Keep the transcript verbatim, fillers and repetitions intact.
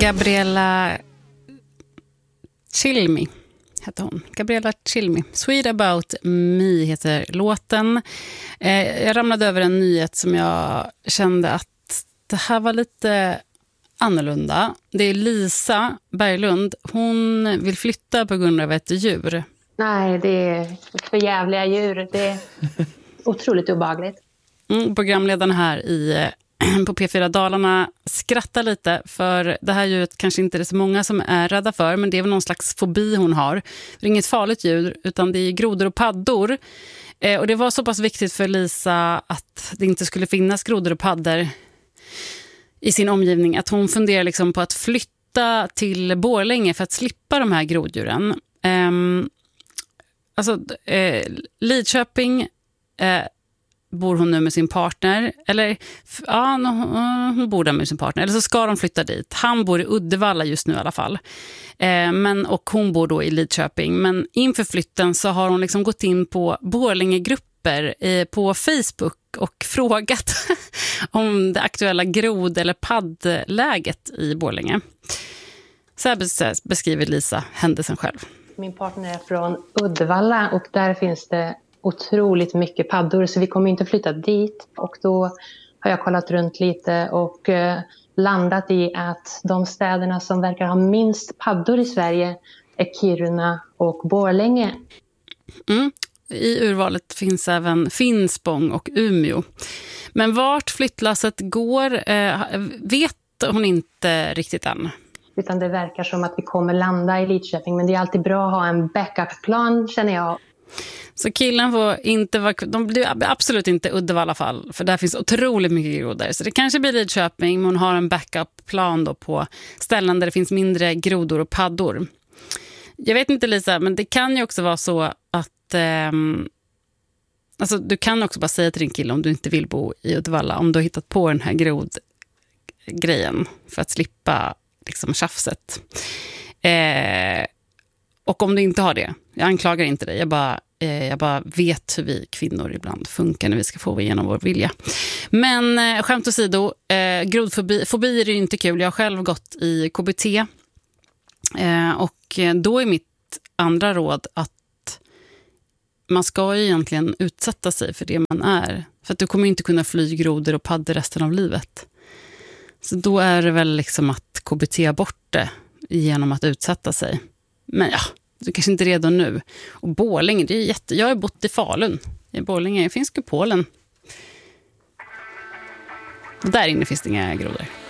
Gabriella Cilmi heter hon. Gabriella Cilmi. Sweet About Me heter låten. Eh, jag ramlade över en nyhet som jag kände att det här var lite annorlunda. Det är Lisa Berglund. Hon vill flytta på grund av ett djur. Nej, det är för jävliga djur. Det är otroligt obehagligt. Mm, programledaren här i på P fyra Dalarna skrattar lite, för det här djuret kanske inte är så många som är rädda för, men det är väl någon slags fobi hon har. Det är inget farligt djur, utan det är grodor och paddor. Eh, och det var så pass viktigt för Lisa att det inte skulle finnas grodor och paddor i sin omgivning att hon funderar liksom på att flytta till Borlänge för att slippa de här groddjuren. Eh, alltså, eh, Lidköping eh, bor hon nu med sin partner, eller ja, hon bor där med sin partner, eller så ska de flytta dit. Han bor i Uddevalla just nu i alla fall, eh, men, och hon bor då i Lidköping. Men inför flytten så har hon liksom gått in på Borlängegrupper eh, på Facebook och frågat om det aktuella grod- eller paddläget i Borlänge. Så här beskriver Lisa händelsen själv. Min partner är från Uddevalla och där finns det otroligt mycket paddor, så vi kommer inte flytta dit. Och då har jag kollat runt lite och eh, landat i att de städerna som verkar ha minst paddor i Sverige är Kiruna och Borlänge. Mm. I urvalet finns även Finspång och Umeå. Men vart flyttlasset går eh, vet hon inte riktigt än. Utan det verkar som att vi kommer landa i Lidköping, men det är alltid bra att ha en backup-plan, känner jag. Så killen får inte vara, de blir absolut inte Uddevalla i alla fall, för där finns otroligt mycket grodor. Så det kanske blir Lidköping, men hon har en backup-plan då på ställen där det finns mindre grodor och paddor. Jag vet inte, Lisa, men det kan ju också vara så att eh, alltså, du kan också bara säga till din kille om du inte vill bo i Uddevalla, om du har hittat på den här grodgrejen för att slippa liksom tjafset. Eh, och om du inte har det, jag anklagar inte dig, jag bara Jag bara vet hur vi kvinnor ibland funkar när vi ska få igenom vår vilja. Men eh, skämt åsido, eh, grodfobi fobi är ju inte kul. Jag har själv gått i K B T. Eh, och då är mitt andra råd att man ska ju egentligen utsätta sig för det man är. För att du kommer inte kunna fly grodor och paddor resten av livet. Så då är det väl liksom att K B T bort det genom att utsätta sig. Men ja, du kanske inte är redo nu. Och Borlänge, det är jätte... Jag har bott i Falun. I Borlänge finns Kupolen. Och där inne finns det inga grodor.